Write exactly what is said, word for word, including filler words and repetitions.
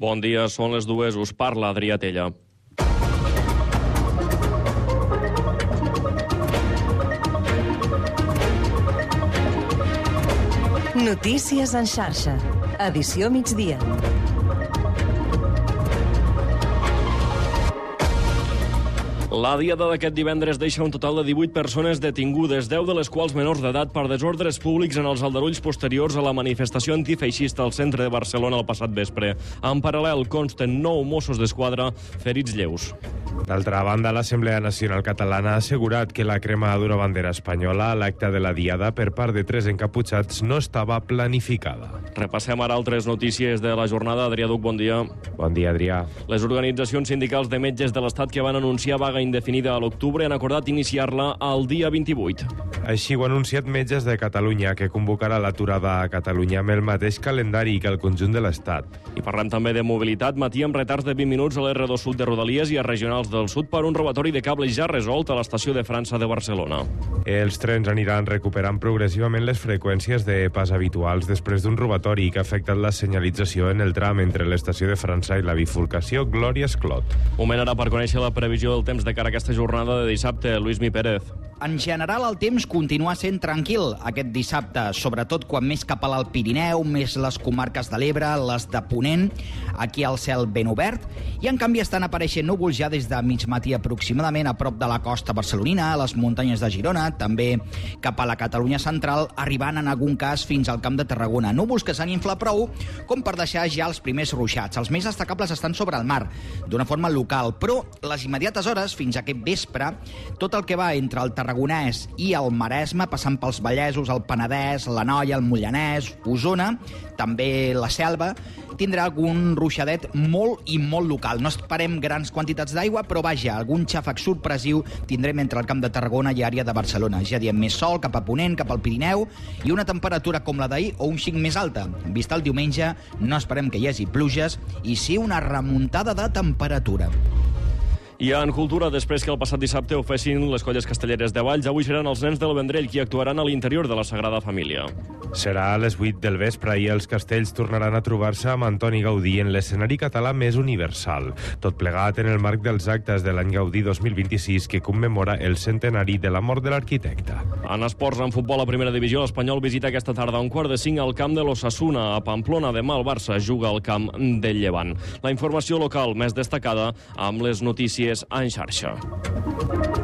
Bon dia, són les dues, us parla Adrià Tella. Notícies en xarxa. Edició migdia. La diada d'aquest divendres deixa un total de divuit persones detingudes, deu de les quals menors d'edat per desordres públics en els aldarulls posteriors a la manifestació antifeixista al centre de Barcelona el passat vespre. En paral·lel, consten nou Mossos d'Esquadra ferits lleus. D'altra banda, l'Assemblea Nacional Catalana ha assegurat que la crema d'una bandera espanyola a l'acte de la diada per part de tres encaputxats no estava planificada. Repassem ara altres notícies de la jornada. Adrià Duc, bon dia. Bon dia, Adrià. Les organitzacions sindicals de metges de l'Estat que van anunciar vaga indefinida a l'octubre han acordat iniciar-la el dia vint-i-vuit. Així ho han anunciat Metges de Catalunya, que convocarà l'aturada a Catalunya amb el mateix calendari que el conjunt de l'Estat. I parlem també de mobilitat. Matí amb retards de vint minuts a l'erre dos Sud de Rodalies i a Regionals del Sud per un robatori de cables ja resolt a l'estació de França de Barcelona. Els trens aniran recuperant progressivament les freqüències de pas habituals després d'un robatori que ha afectat la senyalització en el tram entre l'estació de França i la bifurcació Glòria-Esclot. Moment ara per conèixer la previsió del temps de cara a aquesta jornada de dissabte. Luismi Pérez. En general, el temps continua sent tranquil aquest dissabte, sobretot quan més cap a l'Alt Pirineu, més les comarques de l'Ebre, les de Ponent, aquí el cel ben obert, i en canvi estan apareixent núvols ja des de mig matí aproximadament a prop de la costa barcelonina, a les muntanyes de Girona, també cap a la Catalunya central, arribant en algun cas fins al Camp de Tarragona. Núvols que s'han inflat prou com per deixar ja els primers ruixats. Els més destacables estan sobre el mar, d'una forma local, però les immediates hores, fins a aquest vespre, tot el que va entre el Tarragonès i el Maresme, passant pels Vallesos, el Penedès, l'Anoia, el Mollanès, Osona, també la Selva, tindrà algun ruixadet molt i molt local. No esperem grans quantitats d'aigua, però vaja, algun xàfec sorpresiu tindrem entre el Camp de Tarragona i àrea de Barcelona. Ja diem més sol cap a Ponent, cap al Pirineu, i una temperatura com la d'ahir o un xic més alta. Vista el diumenge, no esperem que hi hagi pluges i sí una remuntada de temperatura. I en cultura, després que el passat dissabte ho fessin les colles castelleres de Valls, avui seran els nens del Vendrell qui actuaran a l'interior de la Sagrada Família. Serà a les vuit del vespre i els castells tornaran a trobar-se amb Antoni Gaudí en l'escenari català més universal. Tot plegat en el marc dels actes de l'any Gaudí dos mil vint-i-sis que commemora el centenari de la mort de l'arquitecte. En esports, en futbol a primera divisió, l'Espanyol visita aquesta tarda a un quart de cinc al camp de l'Osasuna. A Pamplona, demà el Barça juga al camp del Llevant. La informació local més destacada amb les notícies en xarxa.